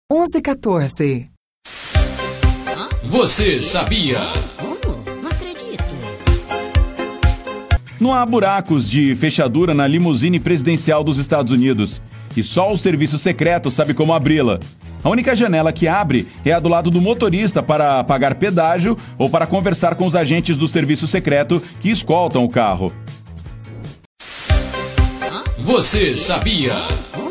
11h14. Você sabia? Não acredito. Não há buracos de fechadura na limusine presidencial dos Estados Unidos. E só o serviço secreto sabe como abri-la. A única janela que abre é a do lado do motorista para pagar pedágio ou para conversar com os agentes do serviço secreto que escoltam o carro. Você sabia?